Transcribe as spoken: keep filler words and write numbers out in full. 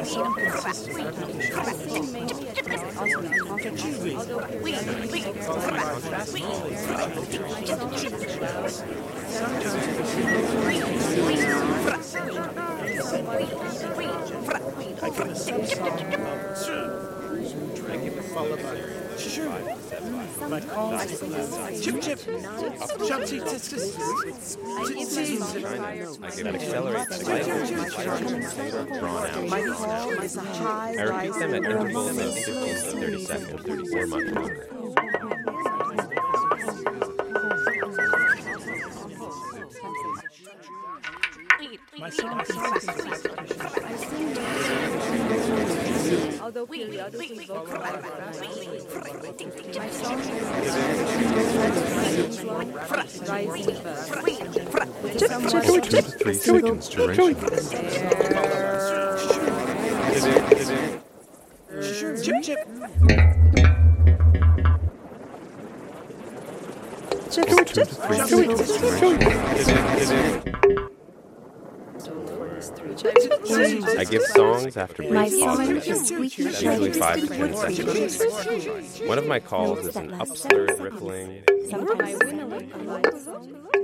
song consists of my calls, chip chip, jump seat, That accelerates slightly. Drawn out. I repeat them at intervals of fifteen to thirty seconds, or much longer. my song consists Although periodically vocal my song rising Go to three seconds duration. chip chip. Go to three seconds duration. I give songs after My brief song pauses, is squeaky usually shiny. five to ten seconds. One of my calls is an upslurred rippling. Sometimes my winner